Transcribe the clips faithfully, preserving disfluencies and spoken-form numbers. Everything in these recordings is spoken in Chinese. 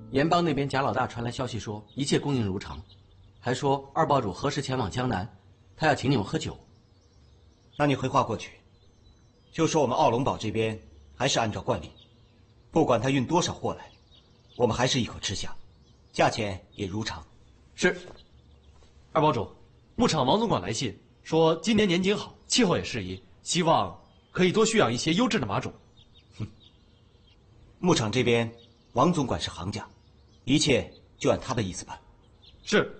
盐帮那边贾老大传来消息说，一切供应如常，还说二堡主何时前往江南，他要请你们喝酒。 那你回话过去，就说我们奥龙堡这边还是按照惯例，不管他运多少货来，我们还是一口吃下，价钱也如常。 是。二堡主，牧场王总管来信说，今年年景好，气候也适宜，希望可以多蓄养一些优质的马种。 哼，牧场这边王总管是行家，一切就按他的意思办。 是。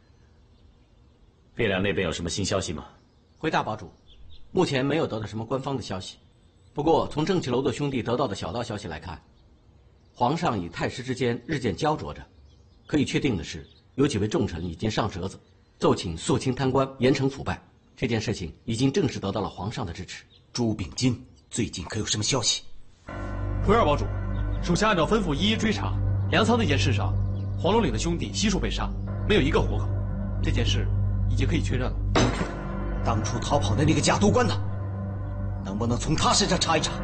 汴梁那边有什么新消息吗？ 回大堡主，目前没有得到什么官方的消息。不过从郑启楼的兄弟得到的小道消息来看，皇上与太师之间日渐焦灼着。可以确定的是，有几位重臣已经上折子，奏请肃清贪官，严惩腐败。这件事情已经正式得到了皇上的支持。 朱秉金最近可有什么消息？ 回二堡主，属下按照吩咐一一追查。粮仓那件事上，黄龙岭的兄弟悉数被杀，没有一个活口。这件事已经可以确认了。 当初逃跑的那个假督官呢？能不能从他身上查一查？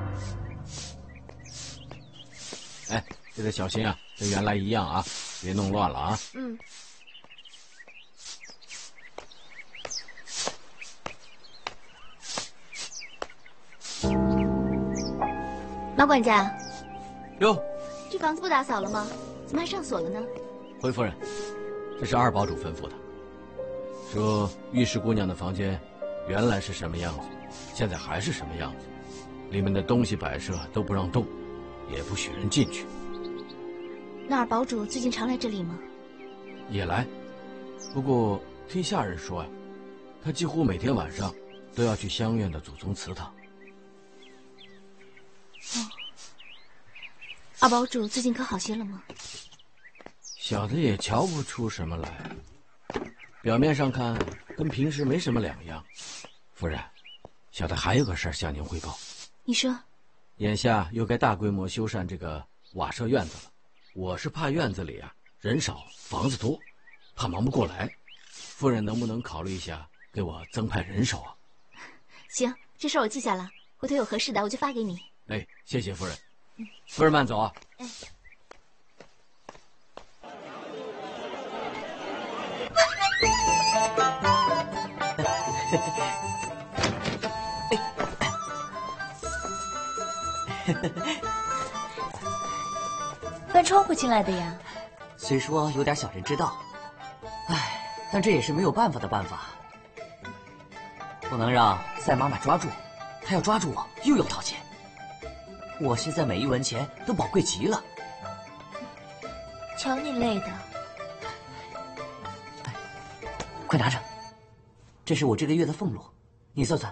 哎，这得小心啊，跟原来一样啊，别弄乱了啊。 嗯。马管家。 哟。 这房子不打扫了吗？怎么还上锁了呢？ 回夫人，这是二堡主吩咐的，说御史姑娘的房间原来是什么样子，现在还是什么样子，里面的东西摆设都不让动，也不许人进去。 那二堡主最近常来这里吗？ 也来，不过听下人说呀、啊，他几乎每天晚上都要去乡院的祖宗祠堂。 哦，二堡主最近可好些了吗？ 小的也瞧不出什么来，表面上看跟平时没什么两样。夫人，小的还有个事儿向您汇报。 你说。 眼下又该大规模修缮这个瓦舍院子了，我是怕院子里啊人少房子多，怕忙不过来。夫人能不能考虑一下，给我增派人手啊？ 行，这事儿我记下了，回头有合适的我就发给你。 哎，谢谢夫人。嗯、夫人慢走啊。 哎。 翻窗户进来的呀？ 虽说有点小人之道，唉，但这也是没有办法的办法。不能让赛妈妈抓住，她要抓住我又要掏钱。我现在每一文钱都宝贵极了。 瞧你累的。 快拿着，这是我这个月的俸禄，你算算